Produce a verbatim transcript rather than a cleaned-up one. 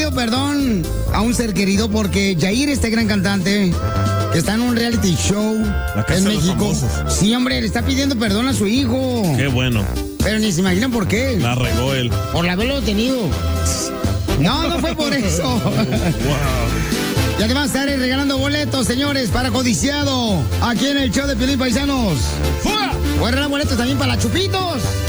pidió perdón a un ser querido porque Yair, este gran cantante, que está en un reality show en México. Sí, hombre, le está pidiendo perdón a su hijo. Qué bueno. Pero ni se imaginan por qué. La regó él. Por haberlo tenido. No, no fue por eso. Wow. Y además estaré regalando boletos, señores, para Codiciado. Aquí en el show de Piolín, paisanos. ¡Fuera! Voy a regalar boletos también para la Chupitos.